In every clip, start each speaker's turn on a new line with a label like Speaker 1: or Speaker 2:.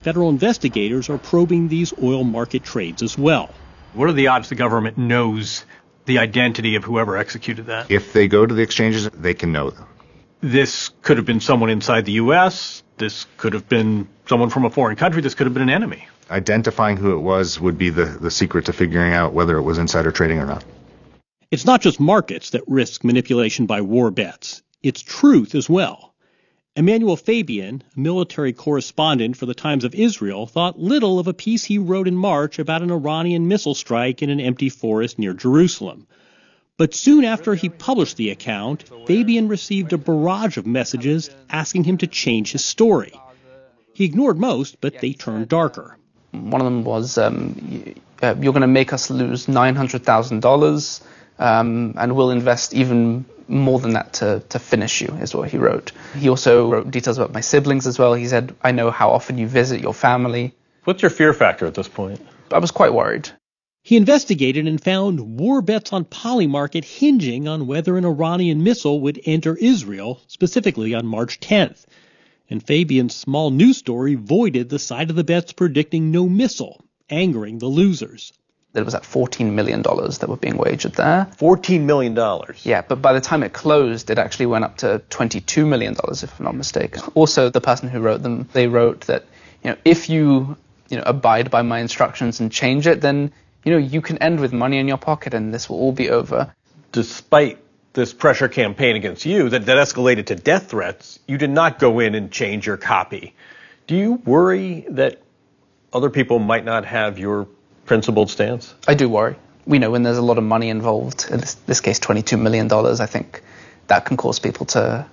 Speaker 1: Federal investigators are probing these oil market trades as well.
Speaker 2: What are the odds the government knows the identity of whoever executed that?
Speaker 3: If they go to the exchanges, they can know them.
Speaker 2: This could have been someone inside the U.S. This could have been someone from a foreign country. This could have been an enemy.
Speaker 3: Identifying who it was would be the secret to figuring out whether it was insider trading or not.
Speaker 1: It's not just markets that risk manipulation by war bets. It's truth as well. Emmanuel Fabian, a military correspondent for the Times of Israel, thought little of a piece he wrote in March about an Iranian missile strike in an empty forest near Jerusalem. But soon after he published the account, Fabian received a barrage of messages asking him to change his story. He ignored most, but they turned darker.
Speaker 4: One of them was, you're going to make us lose $900,000, and we'll invest even more than that to finish you, is what he wrote. He also wrote details about my siblings as well. He said, I know how often you visit your family.
Speaker 2: What's your fear factor at this point?
Speaker 4: I was quite worried.
Speaker 1: He investigated and found war bets on Polymarket hinging on whether an Iranian missile would enter Israel, specifically on March 10th. And Fabian's small news story voided the side of the bets predicting no missile, angering the losers.
Speaker 4: There was at $14 million that were being wagered there.
Speaker 2: $14 million?
Speaker 4: Yeah, but by the time it closed, it actually went up to $22 million, if I'm not mistaken. Also, the person who wrote them, they wrote that, if you abide by my instructions and change it, then, you can end with money in your pocket and this will all be over.
Speaker 2: Despite this pressure campaign against you that escalated to death threats, you did not go in and change your copy. Do you worry that other people might not have your principled stance?
Speaker 4: I do worry. We know when there's a lot of money involved, in this case $22 million, I think that can cause people to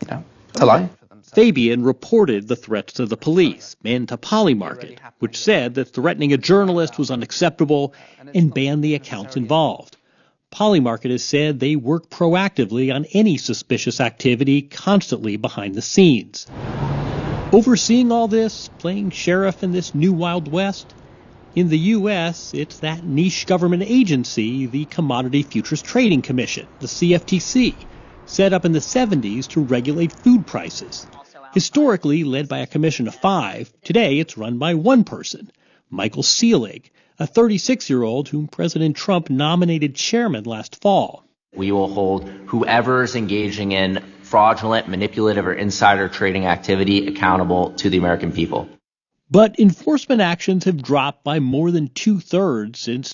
Speaker 4: lie.
Speaker 1: Fabian reported the threats to the police and to Polymarket, which said that threatening a journalist was unacceptable and banned the accounts involved. Polymarket has said they work proactively on any suspicious activity, constantly behind the scenes. Overseeing all this, playing sheriff in this new Wild West? In the U.S., it's that niche government agency, the Commodity Futures Trading Commission, the CFTC, set up in the 70s to regulate food prices. Historically led by a commission of 5, today it's run by one person, Michael Selig, a 36-year-old whom President Trump nominated chairman last fall.
Speaker 5: We will hold whoever is engaging in fraudulent, manipulative, or insider trading activity accountable to the American people.
Speaker 1: But enforcement actions have dropped by more than 2/3 since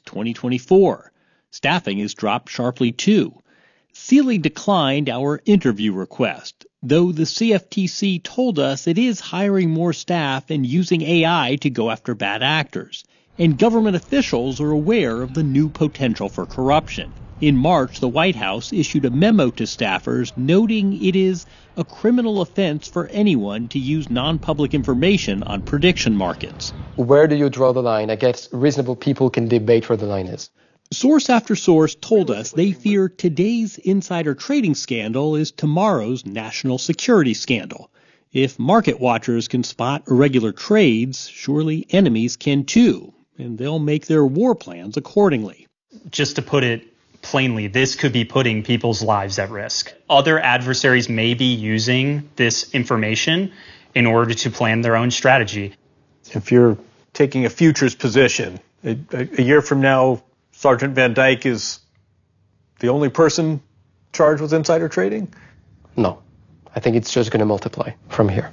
Speaker 1: 2024. Staffing has dropped sharply too. Selig declined our interview request, though the CFTC told us it is hiring more staff and using AI to go after bad actors. And government officials are aware of the new potential for corruption. In March, the White House issued a memo to staffers noting it is a criminal offense for anyone to use non-public information on prediction markets.
Speaker 6: Where do you draw the line? I guess reasonable people can debate where the line is.
Speaker 1: Source after source told us they fear today's insider trading scandal is tomorrow's national security scandal. If market watchers can spot irregular trades, surely enemies can too, and they'll make their war plans accordingly.
Speaker 7: Just to put it plainly, this could be putting people's lives at risk. Other adversaries may be using this information in order to plan their own strategy.
Speaker 2: If you're taking a futures position, a year from now, Sergeant Van Dyke is the only person charged with insider trading?
Speaker 6: No. I think it's just going to multiply from here.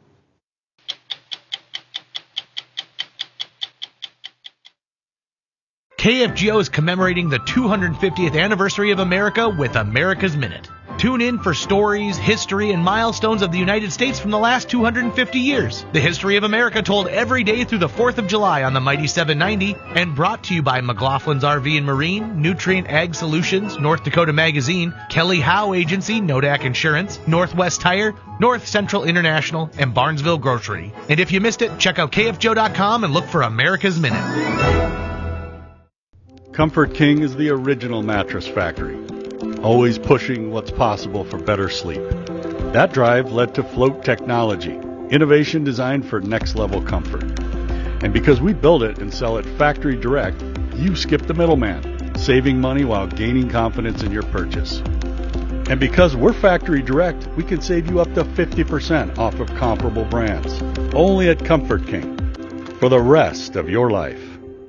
Speaker 8: KFGO is commemorating the 250th anniversary of America with America's Minute. Tune in for stories, history, and milestones of the United States from the last 250 years. The history of America told every day through the 4th of July on the Mighty 790 and brought to you by McLaughlin's RV and Marine, Nutrient Ag Solutions, North Dakota Magazine, Kelly Howe Agency, Nodak Insurance, Northwest Tire, North Central International, and Barnesville Grocery. And if you missed it, check out KFGO.com and look for America's Minute.
Speaker 9: Comfort King is the original mattress factory, always pushing what's possible for better sleep. That drive led to Float Technology, innovation designed for next-level comfort. And because we build it and sell it factory direct, you skip the middleman, saving money while gaining confidence in your purchase. And because we're factory direct, we can save you up to 50% off of comparable brands. Only at Comfort King. for the rest of your life.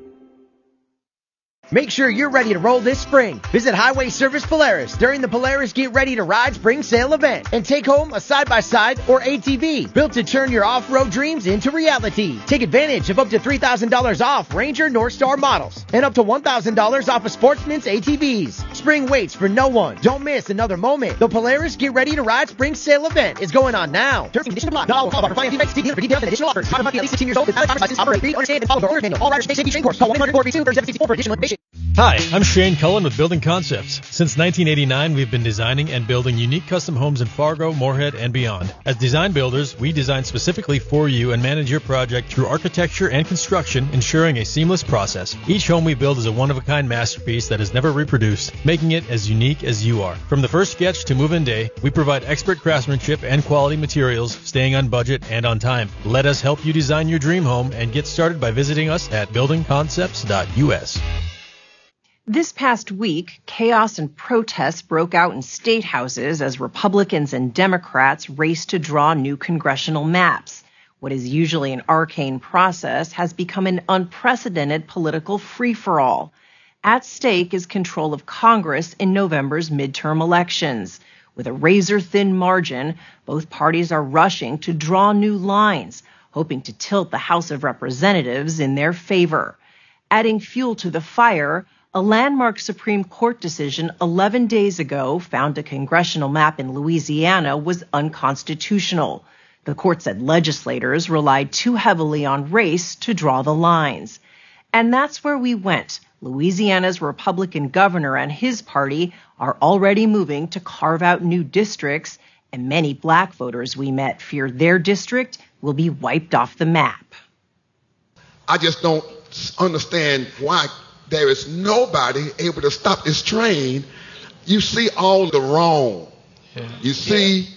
Speaker 10: Make sure you're ready to roll this spring. Visit Highway Service Polaris during the Polaris Get Ready to Ride Spring Sale event and take home a side-by-side or ATV built to turn your off-road dreams into reality. Take advantage of up to $3,000 off Ranger Northstar models and up to $1,000 off of Sportsman's ATVs. Spring waits for no one. Don't miss another moment. The Polaris Get Ready to Ride Spring Sale event is going on now. Terms and conditions apply. Not all qualify for financing rates. See dealer for details and additional offers. Drive at least 16 years old with valid driver's license. Operate, read, understand, and follow the order manual. All riders stay safety training course. Call 1-800-432-3764 for additional information.
Speaker 11: Hi, I'm Shane Cullen with Building Concepts. Since 1989, we've been designing and building unique custom homes in Fargo, Moorhead, and beyond. As design builders, we design specifically for you and manage your project through architecture and construction, ensuring a seamless process. Each home we build is a one-of-a-kind masterpiece that is never reproduced, making it as unique as you are. From the first sketch to move-in day, we provide expert craftsmanship and quality materials, staying on budget and on time. Let us help you design your dream home and get started by visiting us at buildingconcepts.us.
Speaker 12: This past week, chaos and protests broke out in state houses as Republicans and Democrats raced to draw new congressional maps. What is usually an arcane process has become an unprecedented political free-for-all. At stake is control of Congress in November's midterm elections. With a razor-thin margin, both parties are rushing to draw new lines, hoping to tilt the House of Representatives in their favor. Adding fuel to the fire, a landmark Supreme Court decision 11 days ago found a congressional map in Louisiana was unconstitutional. The court said legislators relied too heavily on race to draw the lines. And that's where we went. Louisiana's Republican governor and his party are already moving to carve out new districts, and many black voters we met fear their district will be wiped off the map.
Speaker 13: I just don't understand why there is nobody able to stop this train. You see all the wrong. You see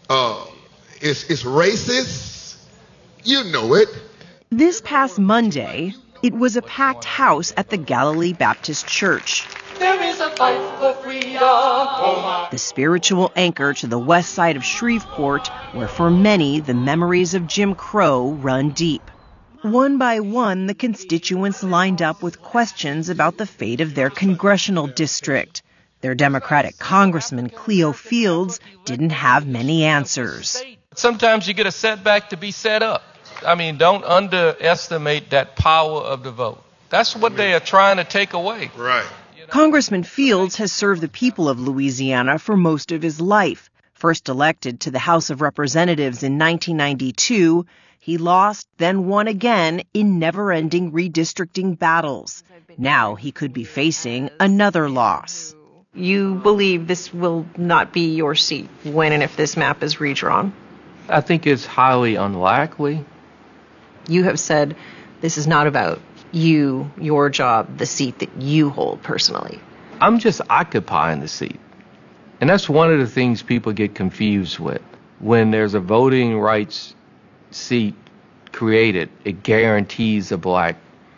Speaker 13: it's racist. You know it.
Speaker 12: This past Monday, it was a packed house at the Galilee Baptist Church.
Speaker 14: There is a fight for freedom.
Speaker 12: The spiritual anchor to the west side of Shreveport, where for many the memories of Jim Crow run deep. One by one, the constituents lined up with questions about the fate of their congressional district. Their Democratic Congressman Cleo Fields didn't have many answers.
Speaker 15: Sometimes you get a setback to be set up. I mean, don't underestimate that power of the vote. That's what they are trying to take away.
Speaker 13: Right.
Speaker 12: Congressman Fields has served the people of Louisiana for most of his life. First elected to the House of Representatives in 1992, he lost, then won again in never-ending redistricting battles. Now he could be facing another loss. You believe this will not be your seat when and if this map is redrawn?
Speaker 15: I think it's highly unlikely.
Speaker 12: You have said this is not about you, your job, the seat that you hold personally.
Speaker 15: I'm just occupying the seat. And that's one of the things people get confused with. When there's a voting rights seat created, it guarantees a black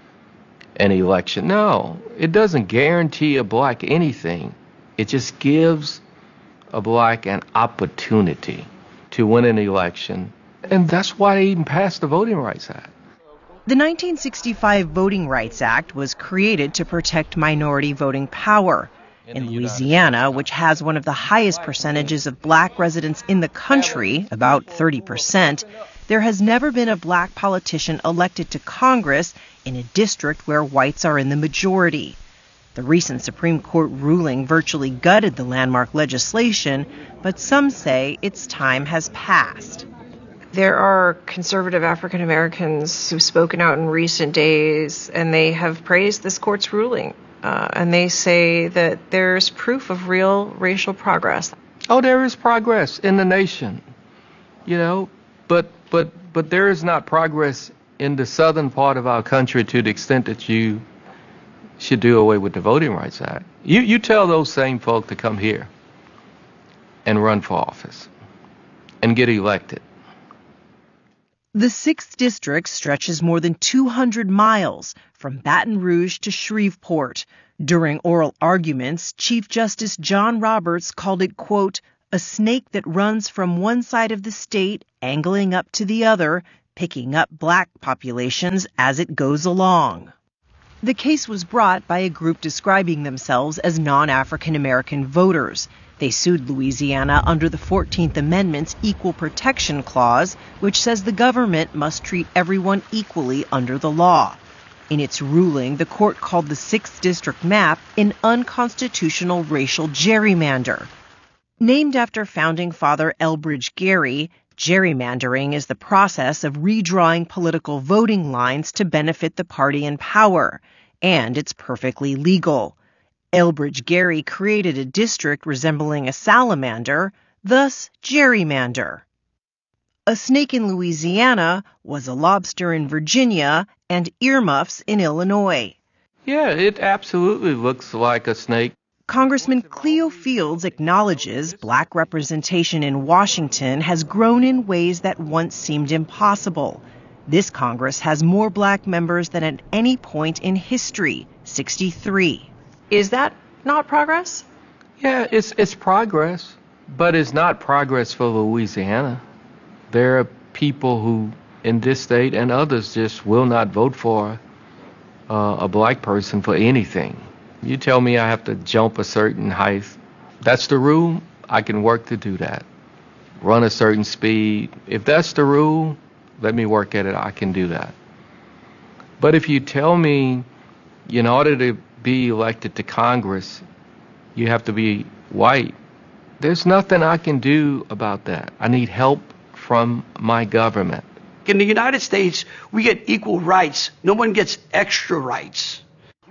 Speaker 15: an election. No, it doesn't guarantee a black anything. It just gives a black an opportunity to win an election. And that's why they even passed the Voting Rights Act.
Speaker 12: The 1965 Voting Rights Act was created to protect minority voting power. In Louisiana, which has one of the highest percentages of black residents in the country, about 30%, there has never been a black politician elected to Congress in a district where whites are in the majority. The recent Supreme Court ruling virtually gutted the landmark legislation, but some say its time has passed. There are conservative African Americans who've spoken out in recent days, and they have praised this court's ruling. And they say that there's proof of real racial progress.
Speaker 15: Oh, there is progress in the nation, you know, but there is not progress in the southern part of our country to the extent that you should do away with the Voting Rights Act. You tell those same folk to come here and run for office and get elected.
Speaker 12: The 6th District stretches more than 200 miles from Baton Rouge to Shreveport. During oral arguments, Chief Justice John Roberts called it, quote, a snake that runs from one side of the state, angling up to the other, picking up black populations as it goes along. The case was brought by a group describing themselves as non-African American voters. They sued Louisiana under the 14th Amendment's Equal Protection Clause, which says the government must treat everyone equally under the law. In its ruling, the court called the 6th District map an unconstitutional racial gerrymander. Named after founding father Elbridge Gerry, gerrymandering is the process of redrawing political voting lines to benefit the party in power, and it's perfectly legal. Elbridge Gerry created a district resembling a salamander, thus gerrymander. A snake in Louisiana was a lobster in Virginia and earmuffs in Illinois.
Speaker 15: Yeah, it absolutely looks like a snake.
Speaker 12: Congressman Cleo Fields acknowledges black representation in Washington has grown in ways that once seemed impossible. This Congress has more black members than at any point in history, 63. Is that not progress?
Speaker 15: Yeah, it's progress, but it's not progress for Louisiana. There are people who, in this state and others, just will not vote for a black person for anything. You tell me I have to jump a certain height. That's the rule. I can work to do that. Run a certain speed. If that's the rule, let me work at it. I can do that. But if you tell me in order to be elected to Congress, you have to be white, there's nothing I can do about that. I need help from my government.
Speaker 16: In the United States, we get equal rights. No one gets extra rights.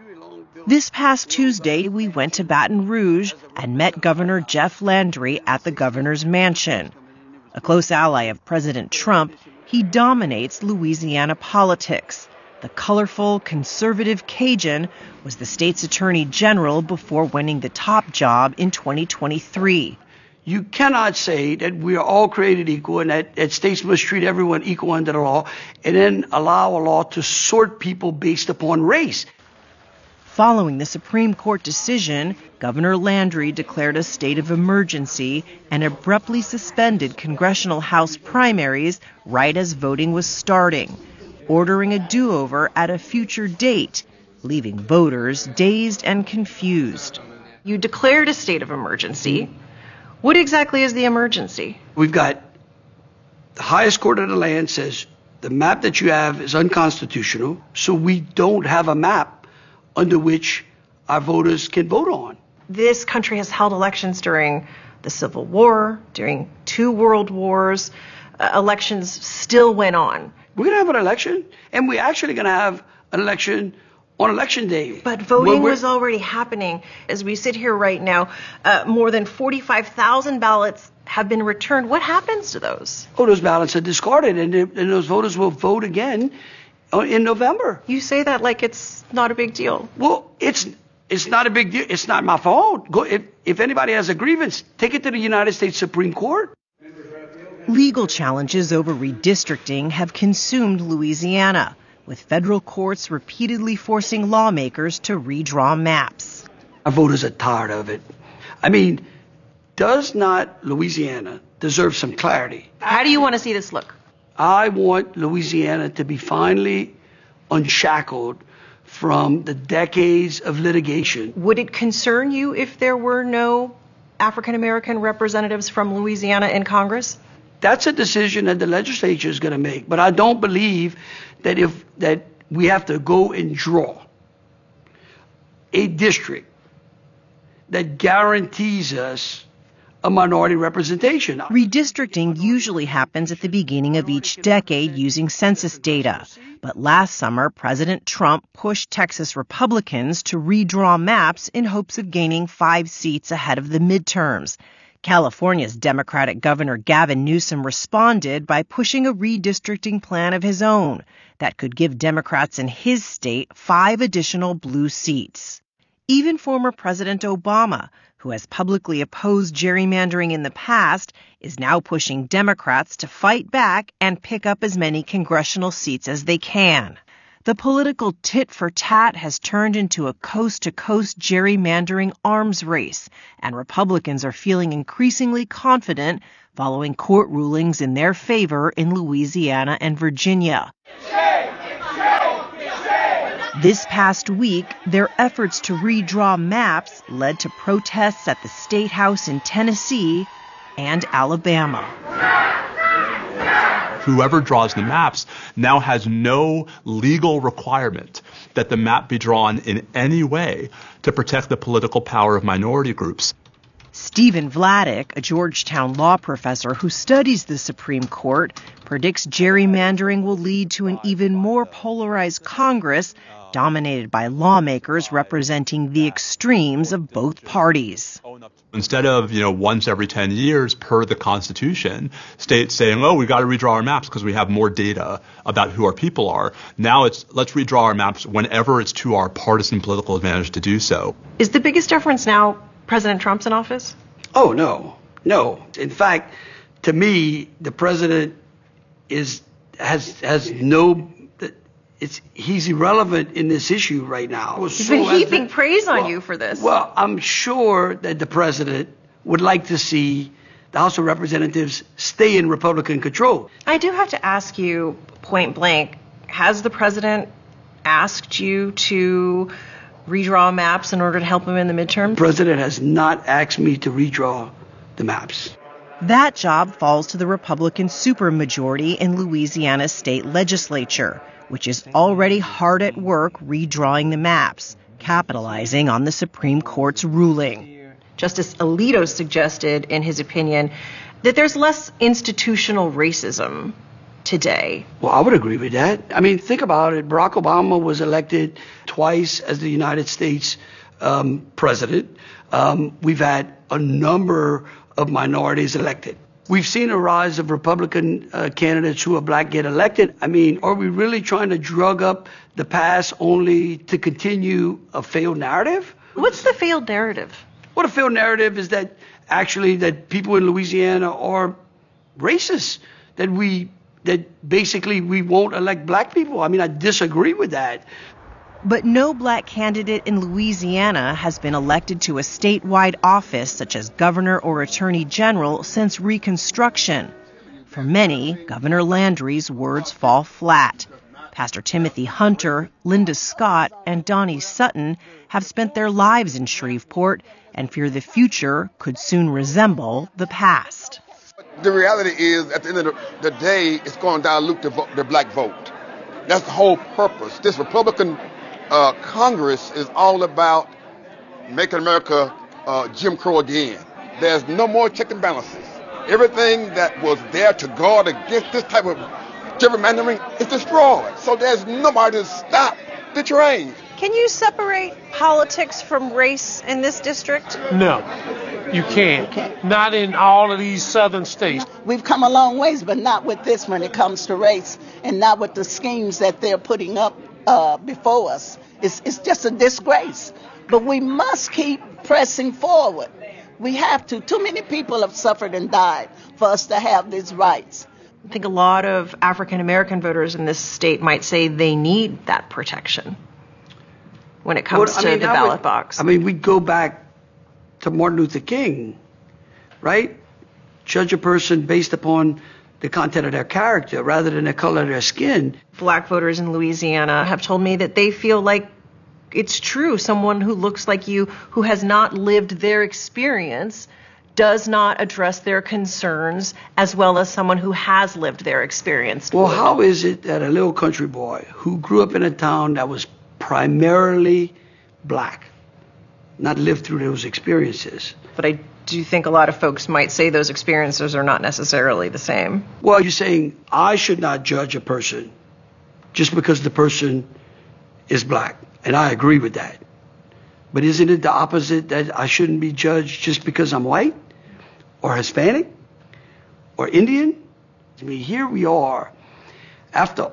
Speaker 12: This past Tuesday, we went to Baton Rouge and met Governor Jeff Landry at the governor's mansion. A close ally of President Trump, he dominates Louisiana politics. The colorful, conservative Cajun was the state's attorney general before winning the top job in 2023.
Speaker 16: You cannot say that we are all created equal and that states must treat everyone equal under the law and then allow a law to sort people based upon race.
Speaker 12: Following the Supreme Court decision, Governor Landry declared a state of emergency and abruptly suspended congressional House primaries right as voting was starting, ordering a do-over at a future date, leaving voters dazed and confused. You declared a state of emergency. What exactly is the emergency?
Speaker 16: We've got the highest court of the land says the map that you have is unconstitutional, so we don't have a map under which our voters can vote on.
Speaker 12: This country has held elections during the Civil War, during 2 world wars. Elections still went on.
Speaker 16: We're going to have an election, and we're actually going to have an election on Election Day.
Speaker 12: But voting was already happening. As we sit here right now, more than 45,000 ballots have been returned. What happens to those?
Speaker 16: Oh, those ballots are discarded, and those voters will vote again in November.
Speaker 12: You say that like it's not a big deal.
Speaker 16: Well, it's not a big deal. It's not my fault. If anybody has a grievance, take it to the United States Supreme Court.
Speaker 12: Legal challenges over redistricting have consumed Louisiana, with federal courts repeatedly forcing lawmakers to redraw maps.
Speaker 16: Our voters are tired of it. I mean, does not Louisiana deserve some clarity?
Speaker 12: How do you want to see this look?
Speaker 16: I want Louisiana to be finally unshackled from the decades of litigation.
Speaker 12: Would it concern you if there were no African American representatives from Louisiana in Congress?
Speaker 16: That's a decision that the legislature is going to make. But I don't believe that we have to go and draw a district that guarantees us a minority representation.
Speaker 12: Redistricting usually happens at the beginning of each decade using census data. But last summer, President Trump pushed Texas Republicans to redraw maps in hopes of gaining 5 seats ahead of the midterms. California's Democratic Governor Gavin Newsom responded by pushing a redistricting plan of his own that could give Democrats in his state 5 additional blue seats. Even former President Obama, who has publicly opposed gerrymandering in the past, is now pushing Democrats to fight back and pick up as many congressional seats as they can. the political tit-for-tat has turned into a coast-to-coast gerrymandering arms race, and Republicans are feeling increasingly confident following court rulings in their favor in Louisiana and Virginia. This past week, their efforts to redraw maps led to protests at the State House in Tennessee and Alabama.
Speaker 17: Whoever draws the maps now has no legal requirement that the map be drawn in any way to protect the political power of minority groups.
Speaker 12: Stephen Vladeck, a Georgetown law professor who studies the Supreme Court, predicts gerrymandering will lead to an even more polarized Congress dominated by lawmakers representing the extremes of both parties.
Speaker 17: Instead of, once every 10 years per the Constitution, states saying, we got to redraw our maps because we have more data about who our people are. Now it's let's redraw our maps whenever it's to our partisan political advantage to do so.
Speaker 12: Is the biggest difference now President Trump's in office?
Speaker 16: Oh, no. In fact, to me, the president he's irrelevant in this issue right now.
Speaker 12: He's been heaping praise on you for this.
Speaker 16: Well, I'm sure that the president would like to see the House of Representatives stay in Republican control.
Speaker 12: I do have to ask you point blank, has the president asked you to redraw maps in order to help him in the midterms?
Speaker 16: The president has not asked me to redraw the maps.
Speaker 12: That job falls to the Republican supermajority in Louisiana's state legislature, which is already hard at work redrawing the maps, capitalizing on the Supreme Court's ruling. Justice Alito suggested, in his opinion, that there's less institutional racism today.
Speaker 16: Well, I would agree with that. I mean, think about it. Barack Obama was elected twice as the United States president. We've had a number of minorities elected. We've seen a rise of Republican candidates who are black get elected. I mean, are we really trying to drug up the past only to continue a failed narrative?
Speaker 12: What's the failed narrative?
Speaker 16: Well, the failed narrative is that actually that people in Louisiana are racist, that basically we won't elect black people. I mean, I disagree with that.
Speaker 12: But no black candidate in Louisiana has been elected to a statewide office such as governor or attorney general since Reconstruction. For many, Governor Landry's words fall flat. Pastor Timothy Hunter, Linda Scott, and Donnie Sutton have spent their lives in Shreveport and fear the future could soon resemble the past.
Speaker 13: The reality is, at the end of the day, it's going to dilute the black vote. That's the whole purpose. This Republican Congress is all about making America Jim Crow again. There's no more check and balances. Everything that was there to guard against this type of gerrymandering is destroyed. So there's nobody to stop the train.
Speaker 12: Can you separate politics from race in this district?
Speaker 18: No, you can't. Not in all of these southern states.
Speaker 19: We've come a long ways, but not with this when it comes to race, and not with the schemes that they're putting up before us. It's just a disgrace. But we must keep pressing forward. We have to. Too many people have suffered and died for us to have these rights.
Speaker 12: I think a lot of African American voters in this state might say they need that protection when it comes to the ballot box.
Speaker 16: I mean, we go back to Martin Luther King, right? Judge a person based upon the content of their character rather than the color of their skin.
Speaker 12: Black voters in Louisiana have told me that they feel like it's true. Someone who looks like you, who has not lived their experience, does not address their concerns as well as someone who has lived their experience.
Speaker 16: Well, how is it that a little country boy who grew up in a town that was primarily black not lived through those experiences?
Speaker 12: But I do think a lot of folks might say those experiences are not necessarily the same.
Speaker 16: Well, you're saying I should not judge a person just because the person is black. And I agree with that. But isn't it the opposite, that I shouldn't be judged just because I'm white or Hispanic or Indian? I mean, here we are, after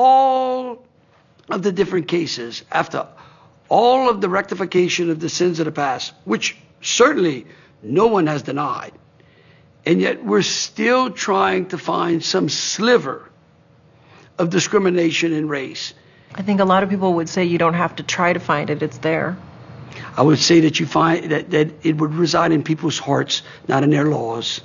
Speaker 16: all of the different cases, after all of the rectification of the sins of the past, which certainly no one has denied, and yet we're still trying to find some sliver of discrimination in race.
Speaker 12: I think a lot of people would say you don't have to try to find it, it's there.
Speaker 16: I would say that you find that it would reside in people's hearts, not in their laws.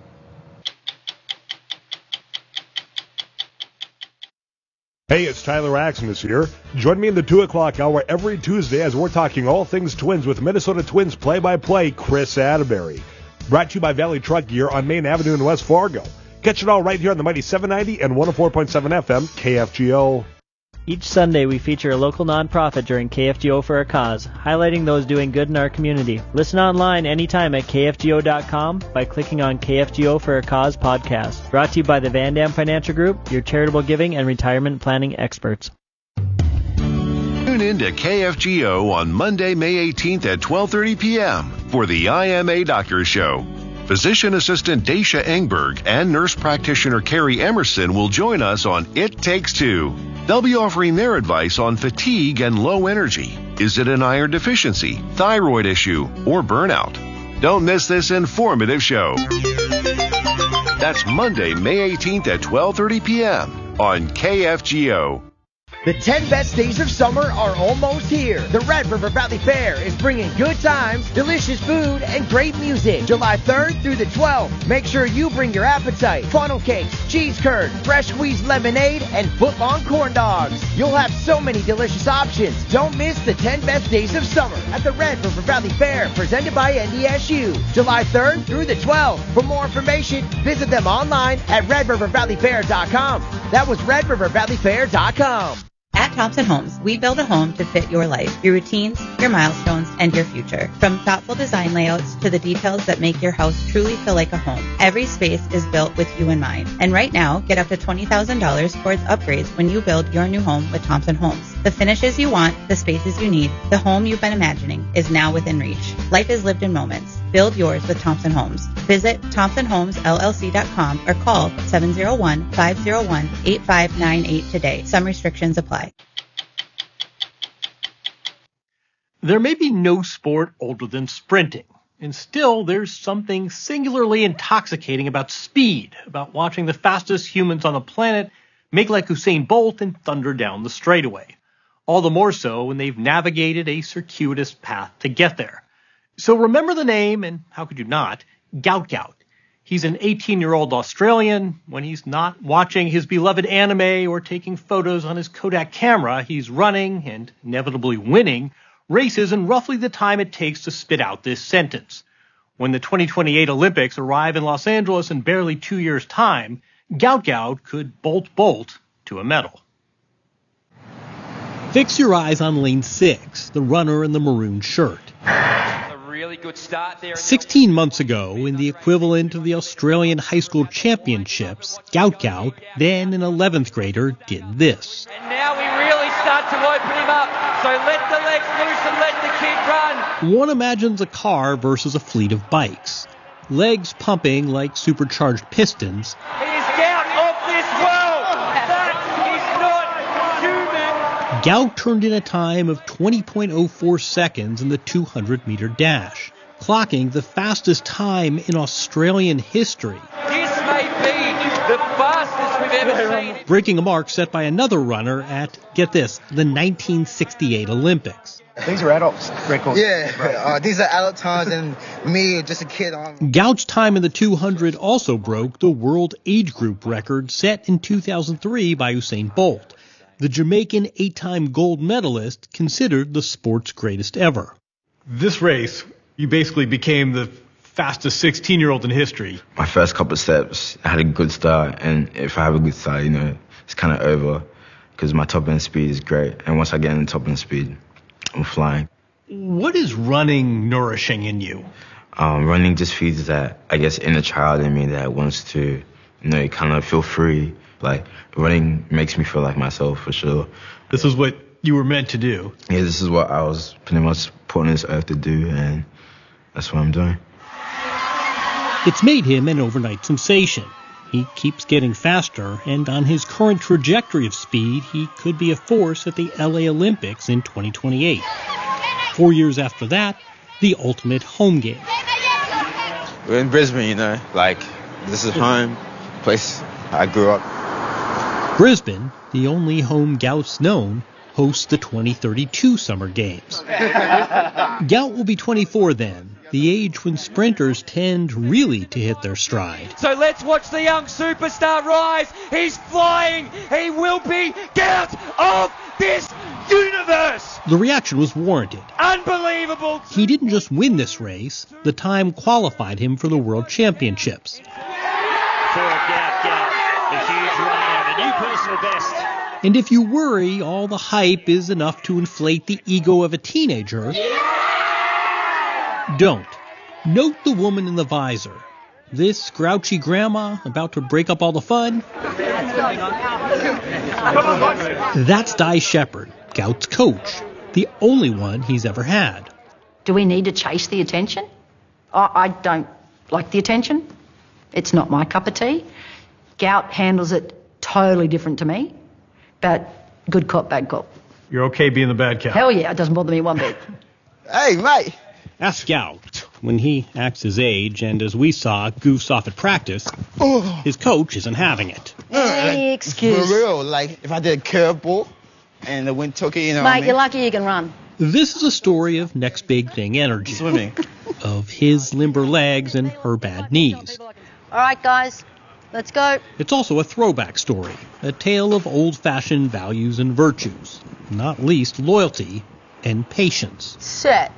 Speaker 20: Hey, it's Tyler Axness here. Join me in the 2 o'clock hour every Tuesday as we're talking all things Twins with Minnesota Twins play-by-play Chris Atterbury. Brought to you by Valley Truck Gear on Main Avenue in West Fargo. Catch it all right here on the mighty 790 and 104.7 FM KFGO.
Speaker 21: Each Sunday, we feature a local nonprofit during KFGO for a Cause, highlighting those doing good in our community. Listen online anytime at KFGO.com by clicking on KFGO for a Cause podcast. Brought to you by the Van Dam Financial Group, your charitable giving and retirement planning experts.
Speaker 22: Tune in to KFGO on Monday, May 18th at 12:30 p.m. for the IMA Doctor Show. Physician Assistant Dacia Engberg and nurse practitioner Carrie Emerson will join us on It Takes Two. They'll be offering their advice on fatigue and low energy. Is it an iron deficiency, thyroid issue, or burnout? Don't miss this informative show. That's Monday, May 18th at 12:30 p.m. on KFGO.
Speaker 10: The 10 best days of summer are almost here. The Red River Valley Fair is bringing good times, delicious food, and great music. July 3rd through the 12th. Make sure you bring your appetite. Funnel cakes, cheese curd, fresh squeezed lemonade, and foot-long corn dogs. You'll have so many delicious options. Don't miss the 10 best days of summer at the Red River Valley Fair, presented by NDSU. July 3rd through the 12th. For more information, visit them online at redrivervalleyfair.com. That was redrivervalleyfair.com.
Speaker 23: At Thompson Homes, we build a home to fit your life, your routines, your milestones, and your future. From thoughtful design layouts to the details that make your house truly feel like a home, every space is built with you in mind. And right now, get up to $20,000 towards upgrades when you build your new home with Thompson Homes. The finishes you want, the spaces you need, the home you've been imagining is now within reach. Life is lived in moments. Build yours with Thompson Homes. Visit ThompsonHomesLLC.com or call 701-501-8598 today. Some restrictions apply.
Speaker 1: There may be no sport older than sprinting, and still there's something singularly intoxicating about speed, about watching the fastest humans on the planet make like Usain Bolt and thunder down the straightaway. All the more so when they've navigated a circuitous path to get there. So remember the name, and how could you not, Gout Gout. He's an 18-year-old Australian. When he's not watching his beloved anime or taking photos on his Kodak camera, he's running, and inevitably winning, races in roughly the time it takes to spit out this sentence. When the 2028 Olympics arrive in Los Angeles in barely 2 years' time, Gout Gout could bolt to a medal. Fix your eyes on lane 6, the runner in the maroon shirt.
Speaker 24: Really good start there.
Speaker 1: 16 months ago, in the equivalent of the Australian High School Championships, Gout Gout, then an 11th grader, did this.
Speaker 24: And now we really start to open him up. So let the legs loose and let the kid run.
Speaker 1: One imagines a car versus a fleet of bikes. Legs pumping like supercharged pistons.
Speaker 24: He is Gout of this world. That is not human.
Speaker 1: Gout turned in a time of 20.04 seconds in the 200-meter dash, clocking the fastest time in Australian history.
Speaker 24: This may be the fastest we've ever seen.
Speaker 1: Breaking a mark set by another runner at, get this, the 1968 Olympics.
Speaker 25: These are adults records. Yeah, these are adult times, and me, just a kid.
Speaker 1: Gout's time in the 200 also broke the world age group record set in 2003 by Usain Bolt, the Jamaican 8-time gold medalist considered the sport's greatest ever.
Speaker 2: This race, you basically became the fastest 16-year-old in history.
Speaker 26: My first couple of steps, I had a good start, and if I have a good start, it's kind of over because my top end speed is great, and once I get in the top end speed, I'm flying.
Speaker 1: What is running nourishing in you?
Speaker 26: Running just feeds that, I guess, inner child in me that wants to, kind of feel free. Like, running makes me feel like myself, for sure.
Speaker 1: This is what you were meant to do.
Speaker 26: Yeah, this is what I was pretty much put on this earth to do, and that's what I'm doing.
Speaker 1: It's made him an overnight sensation. He keeps getting faster, and on his current trajectory of speed, he could be a force at the LA Olympics in 2028. 4 years after that, the ultimate home game.
Speaker 26: We're in Brisbane, this is home, place I grew up.
Speaker 1: Brisbane, the only home Gout's known, hosts the 2032 Summer Games. Gout will be 24 then, the age when sprinters tend really to hit their stride.
Speaker 24: So let's watch the young superstar rise. He's flying. He will be Gout of this universe.
Speaker 1: The reaction was warranted.
Speaker 24: Unbelievable.
Speaker 1: He didn't just win this race, the time qualified him for the World Championships.
Speaker 3: A huge run out, a new personal best.
Speaker 1: And if you worry all the hype is enough to inflate the ego of a teenager, don't. Note the woman in the visor. This grouchy grandma about to break up all the fun? That's Di Shepherd, Gout's coach, the only one he's ever had.
Speaker 4: Do we need to chase the attention? I don't like the attention. It's not my cup of tea. Gout handles it totally different to me, but good cop, bad cop.
Speaker 2: You're okay being the bad cop?
Speaker 4: Hell yeah, it doesn't bother me one bit.
Speaker 25: Hey, mate.
Speaker 1: Ask Gout. When he acts his age, and as we saw, goofs off at practice, his coach isn't having it.
Speaker 4: Any excuse.
Speaker 25: For real, like if I did a curveball and the wind took it, you know
Speaker 4: Mate,
Speaker 25: what I mean?
Speaker 4: you're lucky you can run.
Speaker 1: This is a story of next big thing energy.
Speaker 25: Swimming.
Speaker 1: Of his limber legs and her bad knees.
Speaker 4: All right, guys, let's go.
Speaker 1: It's also a throwback story, a tale of old-fashioned values and virtues, not least loyalty and patience.
Speaker 4: Set.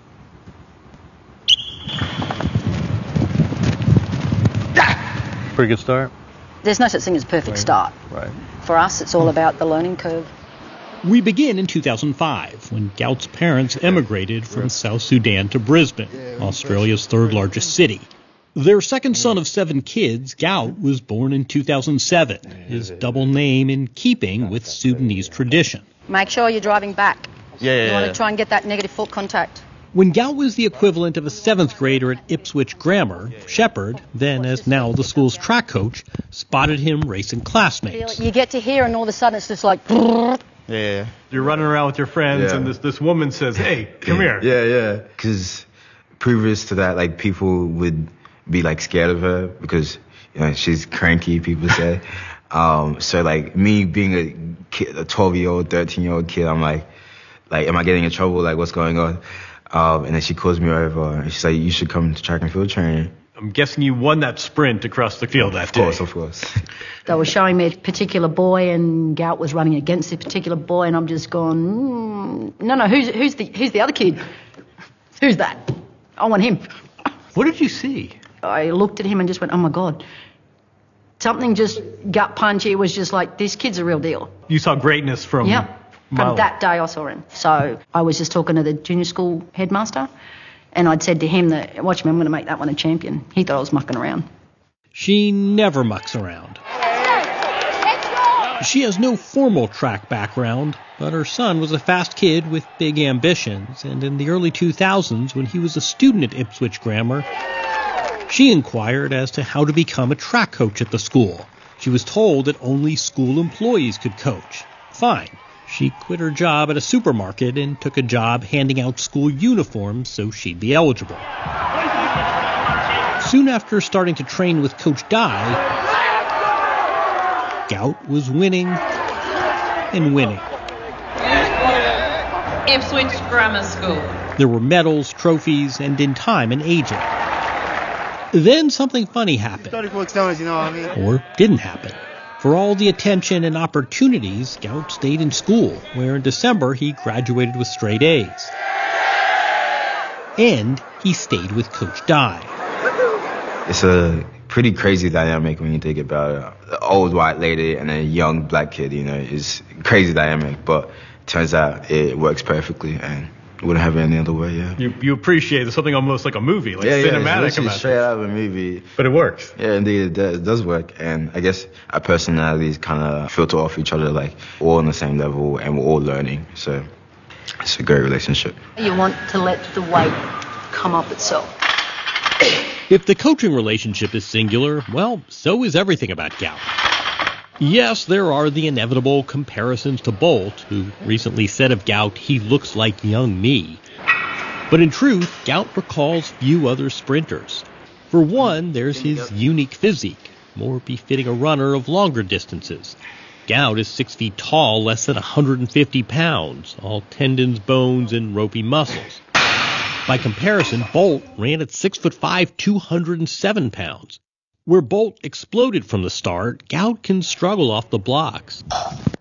Speaker 9: Pretty good start.
Speaker 4: There's no such thing as a perfect start.
Speaker 9: Right.
Speaker 4: For us, it's all about the learning curve.
Speaker 1: We begin in 2005, when Gout's parents emigrated from South Sudan to Brisbane, Australia's third largest city. Their second son of 7 kids, Gout, was born in 2007, his double name in keeping with Sudanese tradition.
Speaker 4: Make sure you're driving back.
Speaker 25: Yeah.
Speaker 4: You want to try and get that negative foot contact.
Speaker 1: When Gout was the equivalent of a 7th grader at Ipswich Grammar, Shepherd, then as now the school's track coach, spotted him racing classmates.
Speaker 4: You get to here and all of a sudden it's just like...
Speaker 25: Yeah.
Speaker 2: You're running around with your friends, and this woman says, "Hey, come here."
Speaker 26: Yeah. Because previous to that, like, people would be like scared of her because, you know, she's cranky, people say. So like me being a kid, a 12-year-old, 13-year-old kid, I'm like, am I getting in trouble? Like, what's going on? And then she calls me over and she's like, you should come to track and field training.
Speaker 2: I'm guessing you won that sprint across the field that day.
Speaker 26: Of course.
Speaker 4: They were showing me a particular boy, and Gout was running against this particular boy, and I'm just going, no, who's the other kid? Who's that? I want him.
Speaker 2: What did you see?
Speaker 4: I looked at him and just went, oh my God. Something just gut punchy. It was just like, this kid's a real deal.
Speaker 2: You saw greatness from...
Speaker 4: Yeah. From that day I saw him. So I was just talking to the junior school headmaster, and I'd said to him that, watch me, I'm going to make that one a champion. He thought I was mucking around.
Speaker 1: She never mucks around. She has no formal track background, but her son was a fast kid with big ambitions, and in the early 2000s, when he was a student at Ipswich Grammar, she inquired as to how to become a track coach at the school. She was told that only school employees could coach. Fine. She quit her job at a supermarket and took a job handing out school uniforms so she'd be eligible. Soon after starting to train with Coach Di, Gout was winning and winning.
Speaker 5: Ipswich Grammar School.
Speaker 1: There were medals, trophies, and in time an agent. Then something funny happened.
Speaker 25: 34 stones, you know what I mean?
Speaker 1: Or didn't happen. For all the attention and opportunities, Gout stayed in school, where in December he graduated with straight A's. And he stayed with Coach Di.
Speaker 26: It's a pretty crazy dynamic when you think about it. An old white lady and a young black kid, you know, it's a crazy dynamic, but turns out it works perfectly and wouldn't have it any other way, yeah.
Speaker 2: You appreciate there's something almost like a movie, like cinematic about it.
Speaker 26: Straight out of a movie.
Speaker 2: But it works.
Speaker 26: Yeah, indeed, it does work. And I guess our personalities kind of filter off each other, like all on the same level, and we're all learning. So it's a great relationship.
Speaker 4: You want to let the weight come up itself.
Speaker 1: If the coaching relationship is singular, well, so is everything about Gout. Yes, there are the inevitable comparisons to Bolt, who recently said of Gout, he looks like young me. But in truth, Gout recalls few other sprinters. For one, there's his unique physique, more befitting a runner of longer distances. Gout is 6 feet tall, less than 150 pounds, all tendons, bones, and ropey muscles. By comparison, Bolt ran at 6'5", 207 pounds. Where Bolt exploded from the start, Gout can struggle off the blocks.